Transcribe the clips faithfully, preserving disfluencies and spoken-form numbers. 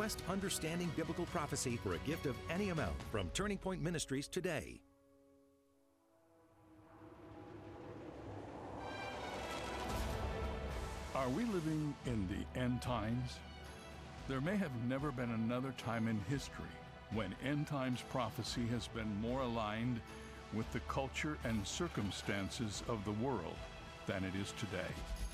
Request Understanding Biblical Prophecy for a gift of any amount from Turning Point Ministries today. Are we living in the end times? There may have never been another time in history when end times prophecy has been more aligned with the culture and circumstances of the world than it is today.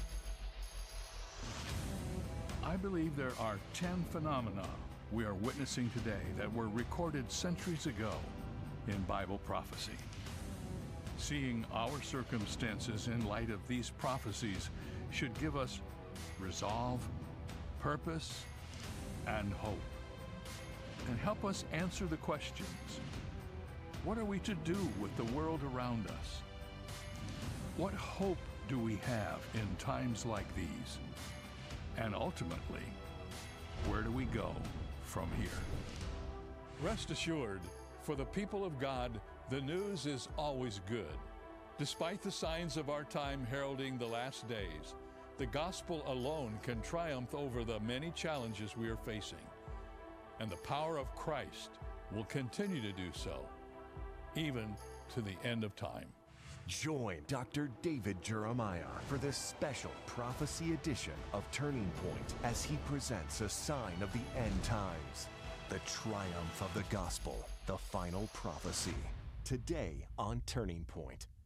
I believe there are ten phenomena we are witnessing today that were recorded centuries ago in Bible prophecy. Seeing our circumstances in light of these prophecies should give us resolve, purpose, and hope, and help us answer the questions. What are we to do with the world around us? What hope do we have in times like these? And ultimately, where do we go from here? Rest assured, for the people of God, the news is always good. Despite the signs of our time heralding the last days, the gospel alone can triumph over the many challenges we are facing. And the power of Christ will continue to do so, even to the end of time. Join Doctor David Jeremiah for this special prophecy edition of Turning Point as he presents a sign of the end times, the triumph of the gospel, the final prophecy. Today on Turning Point.